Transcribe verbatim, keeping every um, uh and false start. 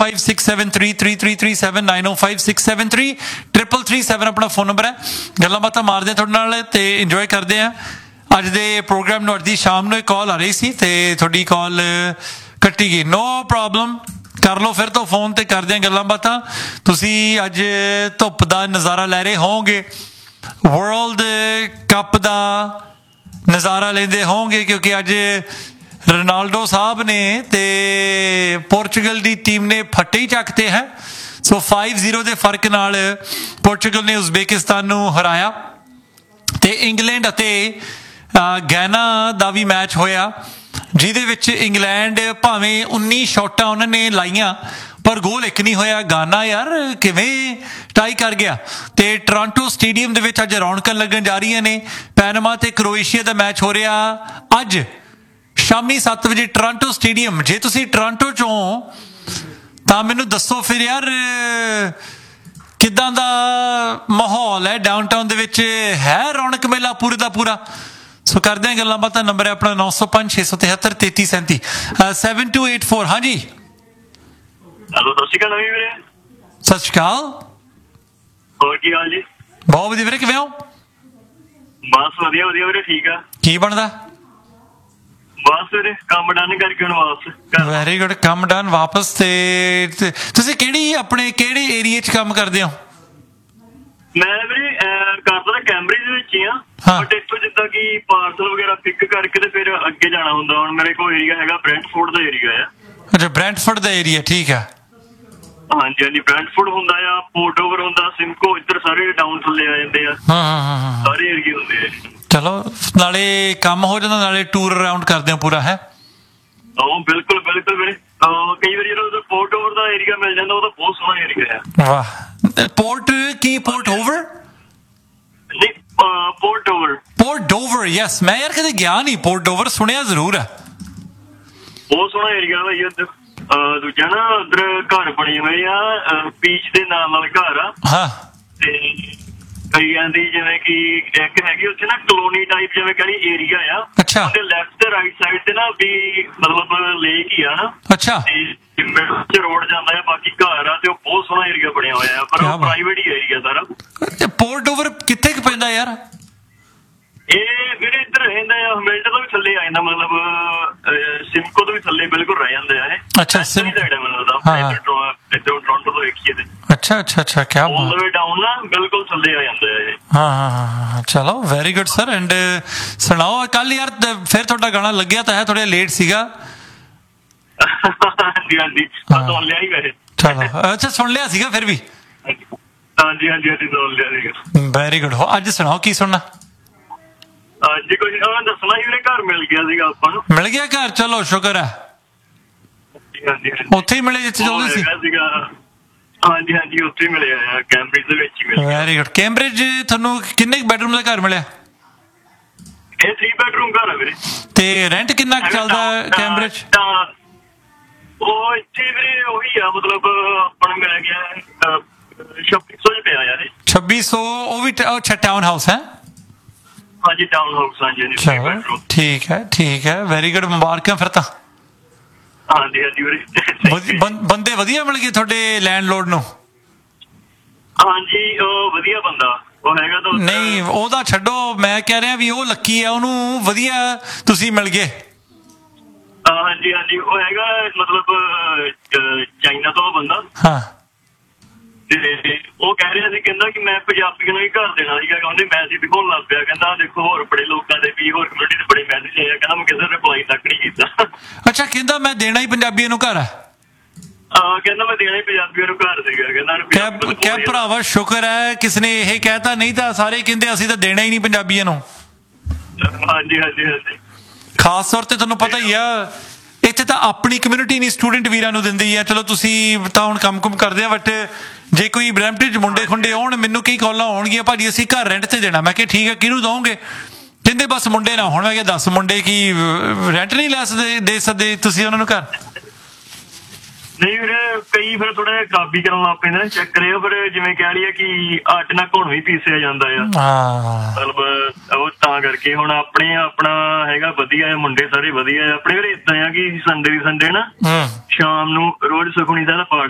Five six seven three three three three seven nine ओ five six seven three triple three seven अपना phone number है। गल्लां बातां मारदे आ तुहाडे नाल ते इंजॉय करदे आ अज दे प्रोग्राम नूं। अज दी शाम नूं एक कॉल आ रही सी ते तुहाडी कॉल कट्टी गई। नो प्रॉब्लम, कर लो फिर तो फोन ते करदे आ गल्लां बातां। तुसीं अज धुप दा नज़ारा लै रहे होवोगे, वर्ल्ड कप दा नज़ारा लेंदे होवोगे क्योंकि अज रोनाल्डो साहब ने ते पोर्चुगल की टीम ने फट्टे ही चकते हैं। सो फाइव जीरो के फर्क नाल पोर्चुगल ने उज़बेकिस्तान नूं हराया ते इंग्लैंड अते गैना दा भी मैच होया जिहदे विच इंग्लैंड भावें उन्नी शॉटां उन्होंने लाइयां पर गोल एक नहीं होया। गाना यार किवें टाई कर गया। तो टोरंटो स्टेडियम दे विच अज रौनकां लगन जा रही ने। पैनामा ते क्रोएशिया का मैच हो रहा अज शामी सत्त बजे टोरंटो स्टेडियम। जे तुसीं टोरंटो चों तां मैनूं दसो फिर यार किदां दा माहौल है डाउनटाउन दे विच, है रौनक मेला पूरे दा पूरा। सो करदे हैं गल्लां बातां। नंबर है अपना नौ सौ पांच छे सौ तिहत्तर तेती सैंती सैवन टू एट फोर। हाँ जी हेलो सत श्री अकाल नवीं वीरे। सत श्री अकाल, होर की हाल जी? बहुत वधिया वीरे, किवें हो? बस वधिया वधिया वीरे, ठीक आ। की बनदा? बस वीरे काम डन करके हुण वापस। वेरी गुड, कम डन वापस। ते तुसीं किहड़ी अपने किहड़े एरिया च काम करदे हो? मैं वीरे करदा कैमब्रिज दे विच ही आ, बट इत्थों जिद्दां कि पार्सल वगैरह पिक करके ते फिर अग्गे जाना हुंदा। हुण मेरे कोल एरिया हैगा ब्रैंटफोर्ड दा एरिया है। अच्छा, ब्रैंटफोर्ड दा एरिया, ठीक है। हाँ जी हाँ जी, ब्रैंटफोर्ड हुंदा आ, पोर्ट ओवर हुंदा, सिमको, इधर सारे टाउन थल्ले आ जांदे आ। हाँ हाँ हाँ, सारे एरिया हुंदे आ। चलो नाले काम हो जांदा, नाले टूर अराउंड करदे हो पूरा है। हाँ बिल्कुल बिल्कुल वीरे। कई बार जो पोर्ट ओवर दा एरिया मिल जांदा, वो तो बहुत सोहना एरिया है। वाह, पोर्ट की पोर्ट ओवर नहीं, port over port Dover. Yes, मैं यार कदे गया नहीं पोर्ट डोवर, सुनिया जरूर है। बहुत सोहना एरिया भाई उधर। दूजा ना उधर घर बने हुए आ, बीच दे नाल नाल घर आ। हाँ ते कईयां दी जिवें कि एक हैगी उत्थे ना कलोनी टाइप जिवें कही एरिया आ। अच्छा, ਉਹਦੇ ਲੈਫਟ ਤੇ ਰਾਈਟ ਸਾਈਡ ਤੇ ਨਾ ਵੀ ਮਤਲਬ ਲੇਕ ਹੀ ਆ ਨਾ। अच्छा ਤੇ ਮਿਡਲ ਚ ਰੋਡ ਜਾਂਦਾ ਆ, ਬਾਕੀ ਘਰ ਆ ਤੇ ਉਹ ਬਹੁਤ ਸੋਹਣਾ ਏਰੀਆ ਬਣਿਆ ਹੋਇਆ ਆ, ਪਰ ਉਹ ਪ੍ਰਾਈਵੇਟ ਹੀ ਏਰੀਆ ਸਾਰਾ। पोर्ट डोवर कित्थे क पैंदा यार? ਇਹ ਵੀਰੇ ਇੱਧਰ ਰਹਿੰਦਾ ਆ, ਹਮਿਲਟਨ ਤੋਂ ਵੀ ਥੱਲੇ ਆ ਜਾਂਦਾ, ਮਤਲਬ ਸਿਮਕੋ ਤੋਂ ਵੀ ਥੱਲੇ ਬਿਲਕੁਲ ਰਹਿ ਜਾਂਦੇ ਆ ਇਹ। ਅੱਛਾ, ਸਿਮ ਸਾਈਡ ਹੈ ਮਤਲਬ ਦਾ ਇੱਧਰ ਟੋਰਾਂਟੋ ਤੋਂ ਵੇਖੀਏ ਤੇ। अच्छा अच्छा अच्छा, क्या ऑल द वे डाउन ना बिल्कुल थल्ले आ जांदे आ ये। हाँ हाँ हाँ, चलो वेरी गुड सर। एंड सुनाओ कल यार फिर थोड़ा गाना लग्या तो है, थोड़ा लेट सीगा। हाँ जी हाँ जी, सुन लिया ही वैसे। चलो अच्छा, सुन लिया सीगा फिर भी। हाँ जी हाँ जी हाँ जी, सुन लिया सीगा। Very good. हो अज सुनाओ की सुनना? जी कुछ दसना ही, मेरे घर मिल गया सीगा आपां नूं। मिल गया घर, चलो शुक्र है। हाँ जी हाँ जी, उत्थे ही मिले जिथे चाहते सी। हाँ जी हाँ जी, उत्थे ही मिले आ, कैम्ब्रिज दे विच ही मिले। Very good. कैम्ब्रिज थानू किन्ने बेडरूम का घर मिले? ਇਹ थ्री बेडरूम घर है वीरे। ते रेंट किन्ना चलदा कैम्ब्रिज? ਉਹ ਇੱਥੇ ਵੀਰੇ ਉਹੀ ਆ, ਮਤਲਬ ਆਪਾਂ ਨੂੰ ਮਿਲ ਗਿਆ ਛੱਬੀ ਸੌ ਚ ਪਿਆ ਯਾਰ। छब्बी सौ वो भी अच्छा टाउन हाउस है? हाँ जी टाउन हाउस। हाँ जी हाँ जी, ठीक है ठीक है, वेरी गुड, मुबारक फिर तो। हाँ जी हाँ जी ਵੀਰੇ। ਬੰਦੇ ਵਧੀਆ ਮਿਲ ਗਏ ਤੁਹਾਡੇ ਲੈਂਡਲੋਰਡ ਨੂੰ? हाँ जी, ਉਹ ਵਧੀਆ ਬੰਦਾ ਉਹ ਹੈਗਾ ਤਾਂ। ਨਹੀਂ ਉਹਦਾ ਛੱਡੋ, ਮੈਂ ਕਹਿ ਰਿਹਾ ਵੀ ਉਹ ਲੱਕੀ ਆ, ਉਹਨੂੰ ਵਧੀਆ ਤੁਸੀਂ ਮਿਲ ਗਏ। हाँ जी हाँ जी, ਉਹ ਹੈਗਾ ਮਤਲਬ ਚਾਈਨਾ ਤੋਂ ਬੰਦਾ। ਹਾਂ, ਤੇ ਉਹ ਕਹਿ ਰਿਹਾ ਸੀ, ਕਹਿੰਦਾ ਕਿ ਮੈਂ ਪੰਜਾਬੀਆਂ ਨੂੰ ਹੀ ਘਰ ਦੇਣਾ ਸੀਗਾ। ਕਹਿੰਦੇ ਮੈਸੇਜ ਦਿਖਾਉਣ ਲੱਗ ਪਿਆ, ਕਹਿੰਦਾ ਦੇਖੋ ਹੋਰ ਬੜੇ ਲੋਕਾਂ ਦੇ ਵੀ, ਹੋਰ ਕਮਿਊਨਿਟੀ ਦੇ ਬੜੇ ਮੈਸੇਜ ਆਏ ਆ, ਕਹਿੰਦਾ ਮੈਂ ਕਿਸੇ ਨੇ ਰਿਪਲਾਈ ਤੱਕ ਨਹੀਂ ਕੀਤਾ। ਅੱਛਾ, ਕਹਿੰਦਾ ਮੈਂ ਦੇਣਾ ਹੀ ਪੰਜਾਬੀਆਂ ਨੂੰ ਘਰ ਆ। ਹਾਂ ਕਹਿੰਦਾ ਮੈਂ ਦੇਣਾ ਹੀ ਪੰਜਾਬੀਆਂ ਨੂੰ ਘਰ ਸੀਗਾ। ਕਹਿੰਦਾ ਕਿਆ ਭਰਾਵਾ, ਸ਼ੁਕਰ ਹੈ ਕਿਸ ਨੇ ਇਹ ਕਹਿਤਾ, ਨਹੀਂ ਤਾਂ ਸਾਰੇ ਕਹਿੰਦੇ ਅਸੀਂ ਤਾਂ ਦੇਣਾ ਹੀ ਨਹੀਂ ਪੰਜਾਬੀਆਂ ਨੂੰ। ਹਾਂਜੀ ਹਾਂਜੀ ਹਾਂਜੀ, ਖਾਸ ਤੌਰ ਤੇ ਤੁਹਾਨੂੰ ਪਤਾ ਹੀ ਆ ਇੱਥੇ ਤਾਂ ਆਪਣੀ ਕਮਿਊਨਿਟੀ ਨਹੀਂ ਸਟੂਡੈਂਟ ਵੀਰਾਂ ਨੂੰ ਦਿੰਦੀ ਆ। ਚਲੋ ਤੁਸੀਂ ਤਾਂ ਹੁਣ ਕੰਮ ਕੁਮ ਕਰਦੇ ਆ, ਬਟ ਜੇ ਕੋਈ ਬਰੈਂਪਟਨ 'ਚ ਮੁੰਡੇ ਖੁੰਡੇ ਆਉਣ, ਮੈਨੂੰ ਕਈ ਕਾਲਾਂ ਆਉਣਗੀਆਂ, ਭਾਜੀ ਅਸੀਂ ਘਰ ਰੈਂਟ ਤੇ ਦੇਣਾ। ਮੈਂ ਕਿਹਾ ਠੀਕ ਹੈ, ਕਿਹਨੂੰ ਦਓਗੇ? ਕਹਿੰਦੇ ਬਸ ਮੁੰਡੇ ਨਾ ਹੋਣ। ਮੈਂ ਕਿਹਾ ਦਸ ਮੁੰਡੇ ਕੀ ਰੈਂਟ ਨਹੀਂ ਲੈ ਸਕਦੇ, ਦੇ ਸਕਦੇ ਤੁਸੀਂ ਉਹਨਾਂ ਨੂੰ ਘਰ? ਨਹੀਂ ਵੀਰੇ, ਕਈ ਫਿਰ ਥੋੜਾ ਜਿਹਾ ਖਰਾਬੀ ਕਰਨ ਲੱਗ ਪੈਂਦੇ ਨੇ, ਚੈੱਕ ਕਰਿਓ। ਫਿਰ ਜਿਵੇਂ ਕਹਿ ਰਹੀ ਹੈ ਕਿ ਆਟ ਨਾਲ ਘੁਣ ਵੀ ਪੀਸਿਆ ਜਾਂਦਾ ਆ, ਮਤਲਬ ਉਹ ਤਾਂ ਕਰਕੇ। ਹੁਣ ਆਪਣੇ ਆਪਣਾ ਹੈਗਾ ਵਧੀਆ, ਮੁੰਡੇ ਸਾਰੇ ਵਧੀਆ। ਆਪਣੇ ਵੀਰੇ ਏਦਾਂ ਆ ਕਿ ਸੰਡੇ ਦੀ ਸੰਡੇ ਨਾ ਸ਼ਾਮ ਨੂੰ ਰੋਜ਼ ਸੁਖਮਨੀ ਸਾਹਿਬ ਦਾ ਪਾਠ